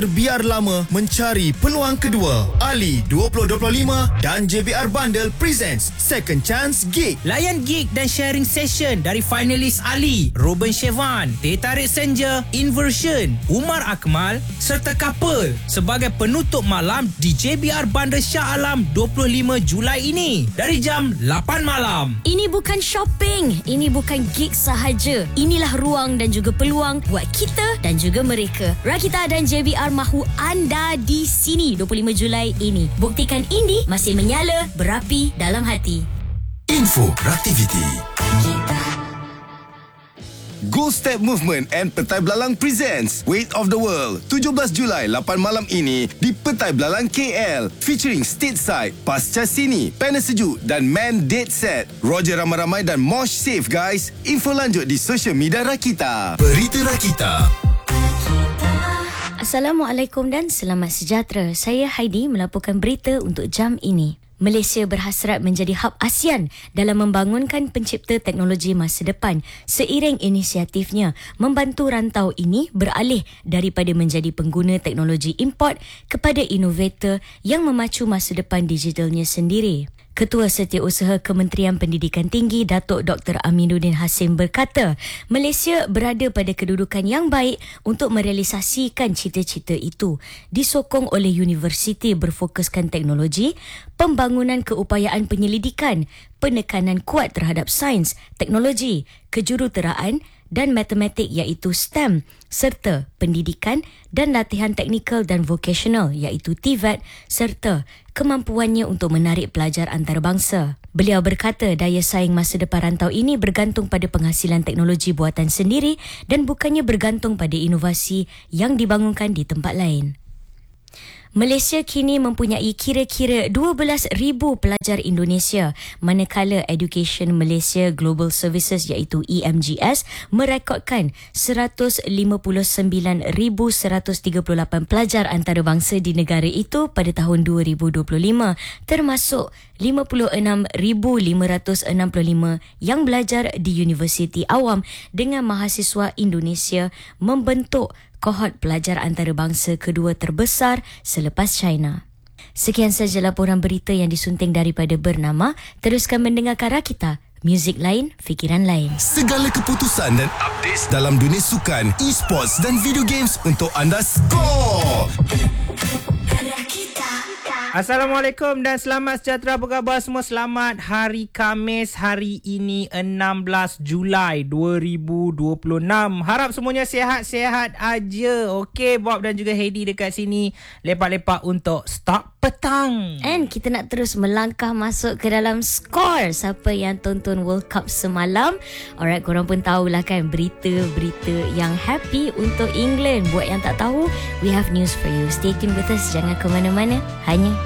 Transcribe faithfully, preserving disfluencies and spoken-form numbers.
Biar lama mencari peluang kedua. Ali dua ribu dua puluh lima dan J B R Bundle presents Second Chance Gig. Layan gig dan sharing session dari finalis Ali, Robin Shevan, Teh Tarik Senja, Inversion, Umar Akmal serta Couple sebagai penutup malam di J B R Bundle Shah Alam dua puluh lima Julai ini dari jam lapan malam. Ini bukan shopping, ini bukan gig sahaja. Inilah ruang dan juga peluang buat kita dan juga mereka. Rakita dan J B R mahu anda di sini dua puluh lima Julai ini. Buktikan Indie masih menyala berapi dalam hati. Info Raktiviti. Gold Step Movement and Petai Belalang presents Weight of the World tujuh belas Julai lapan malam ini di Petai Belalang K L featuring Stateside, Pasca Sini, Panel Sejuk dan Man Date Set. Roger ramai-ramai dan Mosh safe guys. Info lanjut di social media Rakita. Berita Rakita. Assalamualaikum dan selamat sejahtera. Saya Heidi melaporkan berita untuk jam ini. Malaysia berhasrat menjadi hub ASEAN dalam membangunkan pencipta teknologi masa depan seiring inisiatifnya membantu rantau ini beralih daripada menjadi pengguna teknologi import kepada inovator yang memacu masa depan digitalnya sendiri. Ketua Setiausaha Kementerian Pendidikan Tinggi Datuk Doktor Aminuddin Hasim berkata, Malaysia berada pada kedudukan yang baik untuk merealisasikan cita-cita itu, disokong oleh universiti berfokuskan teknologi, pembangunan keupayaan penyelidikan, penekanan kuat terhadap sains, teknologi, kejuruteraan dan matematik iaitu STEM serta pendidikan dan latihan teknikal dan vocational iaitu T V E T serta kemampuannya untuk menarik pelajar antarabangsa. Beliau berkata daya saing masa depan rantau ini bergantung pada penghasilan teknologi buatan sendiri dan bukannya bergantung pada inovasi yang dibangunkan di tempat lain. Malaysia kini mempunyai kira-kira dua belas ribu pelajar Indonesia, manakala Education Malaysia Global Services iaitu E M G S merekodkan seratus lima puluh sembilan ribu seratus tiga puluh lapan pelajar antarabangsa di negara itu pada tahun dua ribu dua puluh lima, termasuk lima puluh enam ribu lima ratus enam puluh lima yang belajar di Universiti Awam dengan mahasiswa Indonesia membentuk kohort pelajar antarabangsa kedua terbesar selepas China. Sekian sahaja laporan berita yang disunting daripada Bernama. Teruskan mendengarkan Rakita. Muzik lain, fikiran lain. Segala keputusan dan updates dalam dunia sukan, e-sports dan video games untuk anda skor. Assalamualaikum dan selamat sejahtera. Apa khabar semua? Selamat hari Khamis hari ini enam belas Julai dua ribu dua puluh enam. Harap semuanya sihat-sihat aja. Okey, Bob dan juga Heidi dekat sini lepak-lepak untuk start petang. And kita nak terus melangkah masuk ke dalam skor. Siapa yang tonton World Cup semalam? Alright, korang pun tahulah kan berita-berita yang happy untuk England. Buat yang tak tahu, we have news for you. Stay tuned with us. Jangan ke mana-mana. Hanya